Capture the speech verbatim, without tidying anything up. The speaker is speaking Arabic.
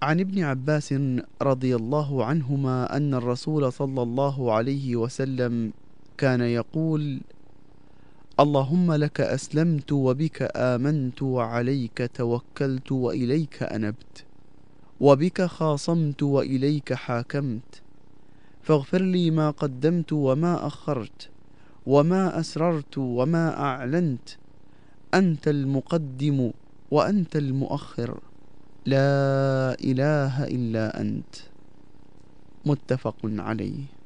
عن ابن عباس رضي الله عنهما أن الرسول صلى الله عليه وسلم كان يقول: اللهم لك أسلمت وبك آمنت وعليك توكلت وإليك أنبت وبك خاصمت وإليك حاكمت، فاغفر لي ما قدمت وما أخرت وما أسررت وما أعلنت، أنت المقدم وأنت المؤخر، لا إله إلا أنت. متفق عليه.